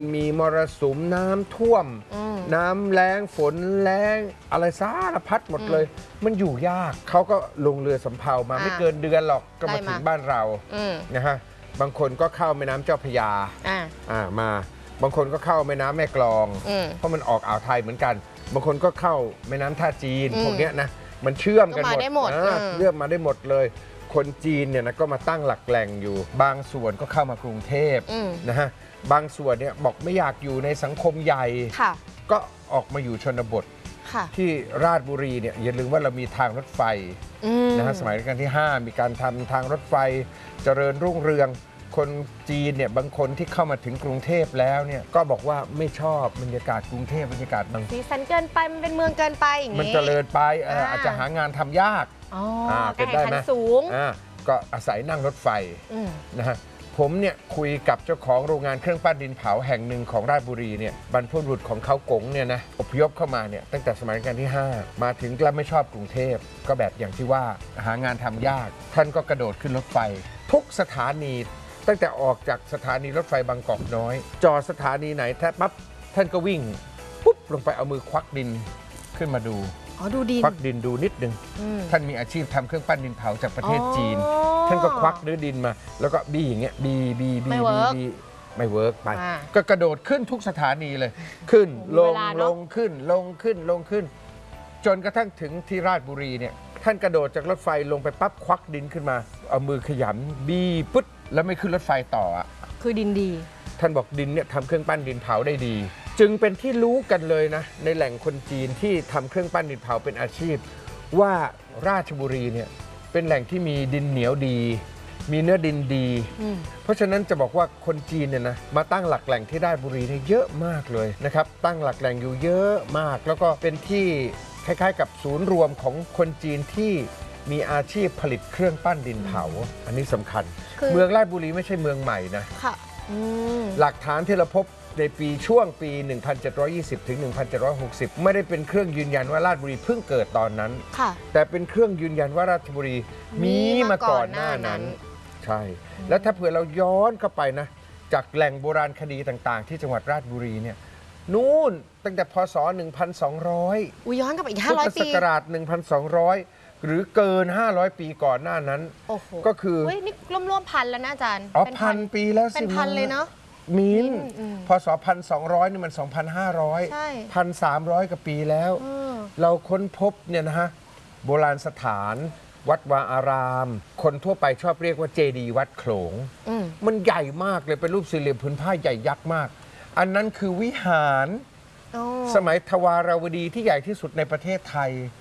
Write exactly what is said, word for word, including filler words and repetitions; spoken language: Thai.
มีมรสุมน้ำท่วมน้ำแล้งฝนแล้งอะไรสารพัดหมดเลยมันอยู่ยากเขาก็ลงเรือสำเภามาไม่เกินเดือนหรอกก็มาถึงบ้านเรานะฮะบางคนก็เข้าแม่น้ำเจ้าพระยาอ่ามาบางคนก็เข้าแม่น้ำแม่กลองเพราะมันออกอ่าวไทยเหมือนกันบางคนก็เข้าแม่น้ำท่าจีนพวกเนี้ยนะมันเชื่อมกันหมดเชื่อมมาได้หมดเลยคนจีนเนี่ยนะก็มาตั้งหลักแหล่งอยู่บางส่วนก็เข้ามากรุงเทพนะฮะบางส่วนเนี่ยบอกไม่อยากอยู่ในสังคมใหญ่ก็ออกมาอยู่ชนบทที่ราชบุรีเนี่ยอย่าลืมว่าเรามีทางรถไฟนะฮะสมัยรัชกาลที่ห้ามีการทำทางรถไฟเจริญรุ่งเรืองคนจีนเนี่ยบางคนที่เข้ามาถึงกรุงเทพแล้วเนี่ยก็บอกว่าไม่ชอบบรรยากาศกรุงเทพบรรยากาศบางสีสันเกินไปมันเป็นเมืองเกินไปอย่างนี้มันเจริญไปอาจจะหางานทำยากเป็นได้ไหมสูงก็อาศัยนั่งรถไฟนะฮะผมเนี่ยคุยกับเจ้าของโรงงานเครื่องปั้นดินเผาแห่งหนึ่งของราชบุรีเนี่ยบรรพบุรุษของเขากงเนี่ยนะอพยพเข้ามาเนี่ยตั้งแต่สมัยรัชกาลที่ห้ามาถึงแล้วไม่ชอบกรุงเทพก็แบบอย่างที่ว่าหางานทำยากท่านก็กระโดดขึ้นรถไฟทุกสถานีตั้งแต่ออกจากสถานีรถไฟบางกอกน้อยจอดสถานีไหนแทบปั๊บท่านก็วิ่งปุ๊บลงไปเอามือควักดินขึ้นมาดูอ๋อดูดินควักดินดูนิดนึงท่านมีอาชีพทำเครื่องปั้นดินเผาจากประเทศจีนท่านก็ควักเนื้อดินมาแล้วก็บี้อย่างเงี้ยบี้บี้บี้บี้ไม่เวิร์กไปก็กระโดดขึ้นทุกสถานีเลยขึ้นลงลงขึ้นลงขึ้นลงขึ้นจนกระทั่งถึงที่ราชบุรีเนี่ยท่านกระโดดจากรถไฟลงไปปั๊บควักดินขึ้นมาเอามือขยำบี้ปึ๊ดแล้วไม่ขึ้นรถไฟต่ออ่ะคือดินดีท่านบอกดินเนี่ยทำเครื่องปั้นดินเผาได้ดีจึงเป็นที่รู้กันเลยนะในแหล่งคนจีนที่ทำเครื่องปั้นดินเผาเป็นอาชีพว่าราชบุรีเนี่ยเป็นแหล่งที่มีดินเหนียวดีมีเนื้อดินดีเพราะฉะนั้นจะบอกว่าคนจีนเนี่ยนะมาตั้งหลักแหล่งที่ราชบุรีเนี่ยเยอะมากเลยนะครับตั้งหลักแหล่งอยู่เยอะมากแล้วก็เป็นที่คล้ายๆกับศูนย์รวมของคนจีนที่มีอาชีพผลิตเครื่องปั้นดินเผาอันนี้สำคัญเมืองราชบุรีไม่ใช่เมืองใหม่นะหลักฐานที่เราพบในปีช่วงปี หนึ่งพันเจ็ดร้อยยี่สิบ ถึง หนึ่งพันเจ็ดร้อยหกสิบ ไม่ได้เป็นเครื่องยืนยันว่าราชบุรีเพิ่งเกิดตอนนั้นแต่เป็นเครื่องยืนยันว่าราชบุรีมีมาก่อนหน้านั้นใช่แล้วถ้าเผื่อเราย้อนเข้าไปนะจากแหล่งโบราณคดีต่างๆที่จังหวัดราชบุรีเนี่ยนู่นตั้งแต่พ.ศ. หนึ่งพันสองร้อยอุ้ยย้อนกลับไปอีกห้าร้อยปีพุทธศักราชหนึ่งพันสองร้อยหรือเกินห้าร้อยปีก่อนหน้านั้นก็คือเฮ้ยนี่ร่วมๆพันแล้วนะอาจารย์อ๋อพันปีแล้วสิเป็นพันเลยเนาะมินพศพันสองร้อยนี่มันสองพันห้าร้อยพันสามร้อยกว่าปีแล้วเราค้นพบเนี่ยนะฮะโบราณสถานวัดวาอารามคนทั่วไปชอบเรียกว่าเจดีย์วัดโขลงมันใหญ่มากเลยเป็นรูปสี่เหลี่ยมผืนผ้าใหญ่ยักษ์มากอันนั้นคือวิหารสมัยทวารวดีที่ใหญ่ที่สุดในประเทศไทย